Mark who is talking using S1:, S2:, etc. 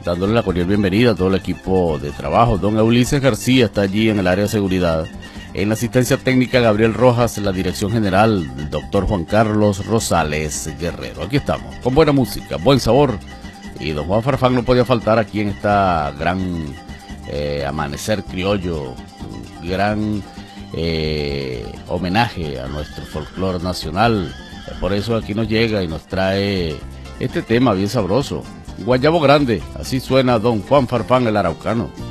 S1: dándole la cordial bienvenida a todo el equipo de trabajo. Don Ulises García está allí en el área de seguridad. En la asistencia técnica, Gabriel Rojas. En la dirección general, el doctor Juan Carlos Rosales Guerrero. Aquí estamos, con buena música, buen sabor. Y don Juan Farfán no podía faltar aquí en esta gran amanecer criollo, gran homenaje a nuestro folclore nacional. Por eso aquí nos llega y nos trae este tema bien sabroso. Guayabo Grande, así suena don Juan Farfán el araucano.